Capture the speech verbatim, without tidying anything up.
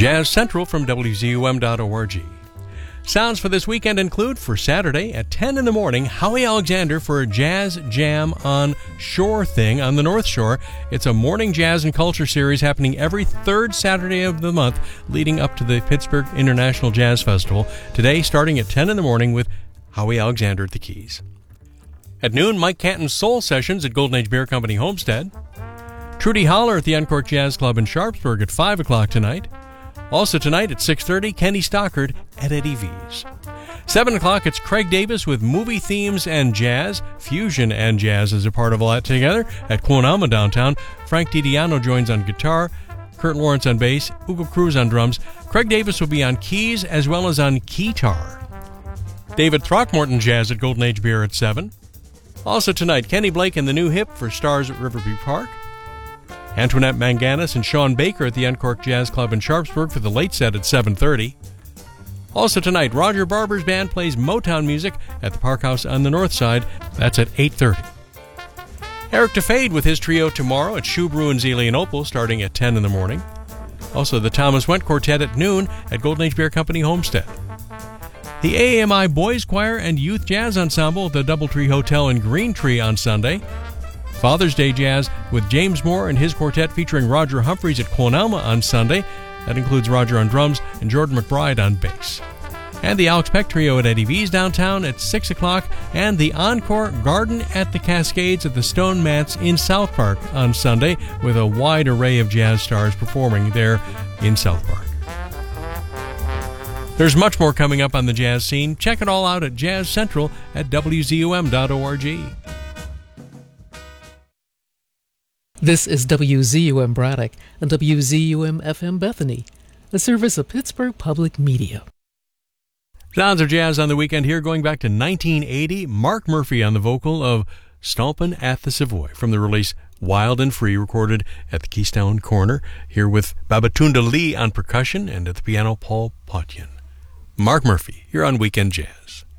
Jazz Central from W Z U M dot org. Sounds for this weekend include, for Saturday at ten in the morning, Howie Alexander for a jazz jam on Shore Thing on the North Shore. It's a morning jazz and culture series happening every third Saturday of the month leading up to the Pittsburgh International Jazz Festival. Today, starting at ten in the morning with Howie Alexander at the keys. At noon, Mike Canton's Soul Sessions at Golden Age Beer Company Homestead. Trudy Holler at the Uncorked Jazz Club in Sharpsburg at five o'clock tonight. Also tonight at six thirty, Kenny Stockard at Eddie V's. seven o'clock, it's Craig Davis with movie themes and jazz. Fusion and jazz is a part of all that together at Quonama downtown. Frank DiDiano joins on guitar, Kurt Lawrence on bass, Hugo Cruz on drums. Craig Davis will be on keys as well as on keytar. David Throckmorton Jazz at Golden Age Beer at seven. Also tonight, Kenny Blake and the New Hip for Stars at Riverview Park. Antoinette Manganis and Sean Baker at the Uncorked Jazz Club in Sharpsburg for the late set at seven thirty. Also tonight, Roger Barber's band plays Motown music at the Park House on the North Side. That's at eight thirty. Eric DeFade with his trio tomorrow at Shoe Brew in Zelienople starting at ten in the morning. Also the Thomas Went Quartet at noon at Golden Age Beer Company Homestead. The A A M I Boys Choir and Youth Jazz Ensemble at the Doubletree Hotel in Green Tree on Sunday. Father's Day Jazz with James Moore and his quartet featuring Roger Humphreys at Quonama on Sunday. That includes Roger on drums and Jordan McBride on bass. And the Alex Peck Trio at Eddie V's downtown at six o'clock, and the Encore Garden at the Cascades at the Stone Mats in South Park on Sunday with a wide array of jazz stars performing there in South Park. There's much more coming up on the jazz scene. Check it all out at Jazz Central at W Z U M dot org. This is W Z U M Braddock and W Z U M F M Bethany, a service of Pittsburgh Public Media. Sounds of jazz on the weekend here, going back to nineteen eighty. Mark Murphy on the vocal of Stompin' at the Savoy from the release Wild and Free, recorded at the Keystone Corner, here with Babatunda Lee on percussion and at the piano Paul Potyan. Mark Murphy, you're on Weekend Jazz.